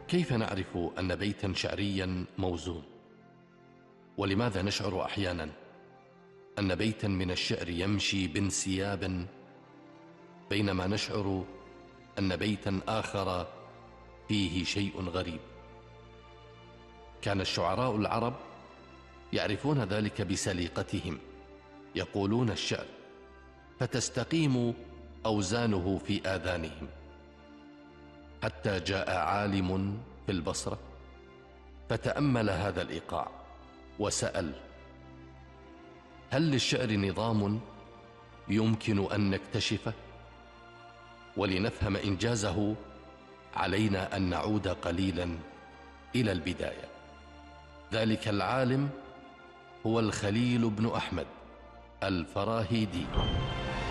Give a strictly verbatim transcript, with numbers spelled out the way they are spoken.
كيف نعرف أن بيتا شعريا موزون؟ ولماذا نشعر أحيانا أن بيتا من الشعر يمشي بانسياب، بينما نشعر أن بيتا آخر فيه شيء غريب؟ كان الشعراء العرب يعرفون ذلك بسليقتهم، يقولون الشعر فتستقيم أوزانه في آذانهم، حتى جاء عالم في البصرة فتأمل هذا الإيقاع وسأل: هل للشعر نظام يمكن أن نكتشفه؟ ولنفهم إنجازه علينا أن نعود قليلا إلى البداية. ذلك العالم هو الخليل بن أحمد الفراهيدي.